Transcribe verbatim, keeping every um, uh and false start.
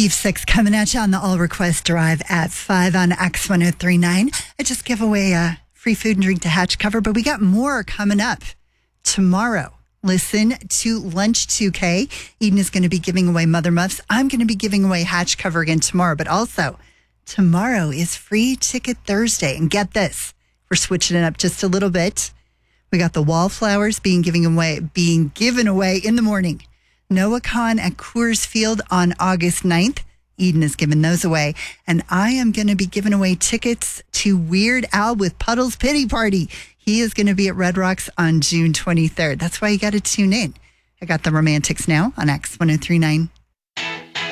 Eve six coming at you on the All Request Drive at five on X one oh three point nine. I just give away a free food and drink to Hatch Cover, but we got more coming up tomorrow. Listen to Lunch two K. Eden is going to be giving away Mother Muffs. I'm going to be giving away Hatch Cover again tomorrow, but also tomorrow is Free Ticket Thursday. And get this, we're switching it up just a little bit. We got the wallflowers being given away, being given away in the morning. Noah Khan at Coors Field on August ninth. Eden is giving those away. And I am going to be giving away tickets to Weird Al with Puddles Pity Party. He is going to be at Red Rocks on June twenty-third. That's why you got to tune in. I got the Romantics now on X one oh three point nine.